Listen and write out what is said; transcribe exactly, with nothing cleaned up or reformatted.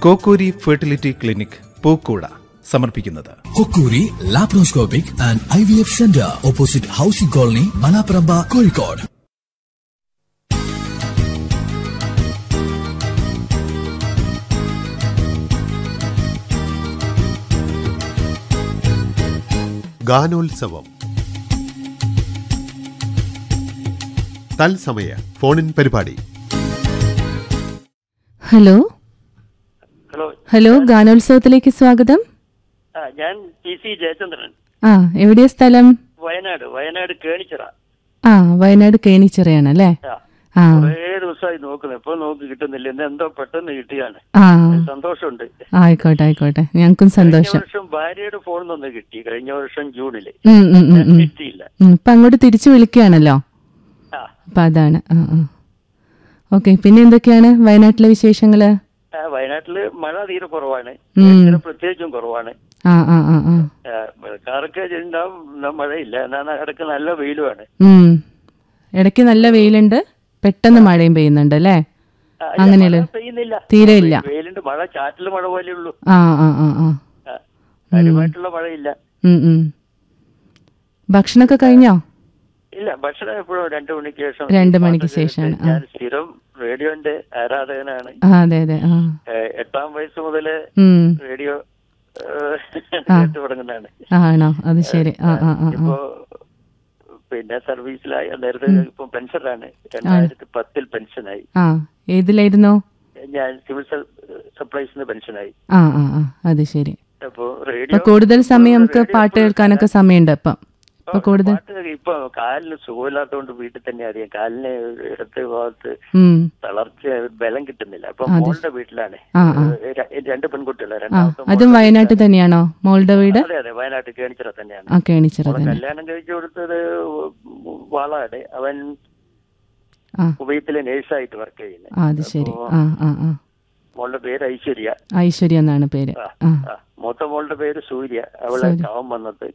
Kokkoori fertility clinic പൂക്കൂട സമർപ്പിക്കുന്നത് കൊക്കൂരി laparoscopic and I V F centre, opposite housing colony, Malaparamba, Kozhikode. ഗാനോത്സവം തത്സമയ ഫോണിൻ പരിപാടി. ഹലോ ഹലോ ഹലോ ഗാനോത്സവത്തിലേക്ക് സ്വാഗതം. ആ ഞാൻ പി സി ജയചന്ദ്രൻ. ആ എവിടെയാ സ്ഥലം? വയനാട് വയനാട് കേണിച്ചിറ. ആ വയനാട് കേണിച്ചിറയാണ് അല്ലേ? ആ കുറേ ദിവസമായി നോക്കുന്നു, ഇപ്പൊ നോക്കി കിട്ടുന്നില്ല. ഇന്ന് എന്തോ പെട്ടെന്ന് കിട്ടിയാണ്. ആ സന്തോഷമുണ്ട്. ആയിക്കോട്ടെ ആയിക്കോട്ടെ, ഞങ്ങൾക്കും സന്തോഷം. കഴിഞ്ഞ വർഷം ഭാര്യയുടെ ഫോണിൽ നിന്ന് കിട്ടി, കഴിഞ്ഞ വർഷം ജൂണില് ഉം, ഉം, ഉം, ഉം. കിട്ടിയില്ല. ഉം, ഇപ്പൊ അങ്ങോട്ട് തിരിച്ചു വിളിക്കുകയാണല്ലോ, ആ അപ്പൊ അതാണ്. ആ ആ ഓക്കെ, പിന്നെ എന്തൊക്കെയാണ് വയനാട്ടിലെ വിശേഷങ്ങള്? ആ, വയനാട്ടില് മഴ തീരെ കുറവാണ്, ഉം. പ്രത്യേകിച്ചും കുറവാണ്. ആ ആ ആ ആ മഴക്കാർക്ക് ഉണ്ടാവും, എന്നാ മഴയില്ല. എന്നാ ഇടയ്ക്ക് നല്ല വെയിലുമാണ്. ഉം ഇടയ്ക്ക് നല്ല വെയിലുണ്ട്, പെട്ടെന്ന് മഴയും പെയ്യുന്നുണ്ട് അല്ലേ? ആ, ഇല്ല, അങ്ങനെയല്ലേ? മഴ പെയ്യുന്നില്ല, തീരെ ഇല്ല. വെയിലുണ്ട്. മഴ ചാറ്റില് മഴ പോലെ ഉള്ളൂ, ആ ആ ആ ആ കാര്യമായിട്ടുള്ള മഴയില്ല. ഉം, ഉം. ഭക്ഷണമൊക്കെ കഴിഞ്ഞോ? ഇല്ല, ഭക്ഷണം എപ്പോഴും രണ്ടു മണിക്ക് ശേഷം. രണ്ട് മണിക്ക് ശേഷമാണ്. ആ ഞാൻ സ്ഥിരം റേഡിയോന്റെ ആരാധകനാണ്. ആ, അതെ അതെ. ആ ഏഹ്, എട്ടാം വയസ്സ് മുതല് ഉം റേഡിയോ ഏഹ്, ആ. കേട്ട് തുടങ്ങുന്നതാണ്. ആണോ? അത് ശരി. ആ ആ ആ ആ ഇപ്പോ പിന്നെ സർവീസിലായി. നേരത്തെ ഇപ്പൊ പെൻഷനാണ്, രണ്ടായിരത്തി പത്തിൽ പെൻഷനായി. ആ ഏതിലായിരുന്നു? ഞാൻ സിവിൽ സപ്ലൈസിന് പെൻഷനായി. ആ ആ ആ അത് ശരി. അപ്പൊ ഇപ്പൊ റേഡിയോ കൂടുതൽ സമയം നമുക്ക് റേഡിയോ പാട്ട് കേൾക്കാനൊക്കെ സമയമുണ്ട് ഇപ്പം. ഇപ്പൊ കൂടുതൽ പാട്ട് ഇപ്പൊ കാലിന് സുഖമില്ലാത്തതുകൊണ്ട് വീട്ടിൽ തന്നെ അറിയാം. കാലിന് ഇടത്ത് ഭാഗത്ത് ഉം തളർച്ച, ബലം കിട്ടുന്നില്ല. അപ്പൊ അതെ. മോളുടെ വീട്ടിലാണ്. ആ ആ ഏഹ്, ര- രണ്ട് പെൺകുട്ടികളാണ്. ആ രണ്ടാമത്തെ അതും മോളുടെ വയനാട്ടിൽ വീട്ടിലാണ്. തന്നെയാണോ മോളുടെ വീട്? അതെ അതെ, വയനാട് കേണിച്ചിറ തന്നെയാണ്. ആ കേണിച്ചിറ മോളെ തന്നെ. കല്യാണം കഴിച്ചു കൊടുത്തത് വാളാട്. അവൻ ആ കുവൈത്തിലെ നേഴ്സായിട്ട് വർക്ക് ചെയ്യുന്നത്. ആ അത് ശരി. ആ ആ ആ മോളുടെ പേര് ഐശ്വര്യ. ഐശ്വര്യ എന്നാണ് പേര്. ആ, ആ ആ. മൂത്ത മോളുടെ പേര് സൂര്യ. അവളെ സൂര്യ. ചാവം വന്നത്